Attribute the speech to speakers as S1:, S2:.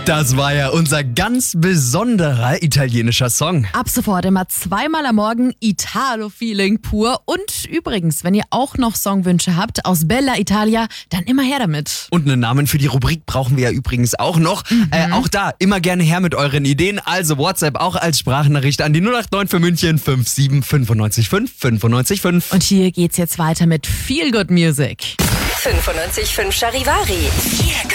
S1: Das war ja unser ganz besonderer italienischer Song.
S2: Ab sofort immer zweimal am Morgen Italo-Feeling pur. Und übrigens, wenn ihr auch noch Songwünsche habt aus Bella Italia, dann immer her damit.
S1: Und einen Namen für die Rubrik brauchen wir ja übrigens auch noch. Auch da immer gerne her mit euren Ideen. Also WhatsApp auch als Sprachnachricht an die 089 für München 57 95 5 95 5.
S2: Und hier geht's jetzt weiter mit Feel Good Music.
S3: 95.5 Charivari.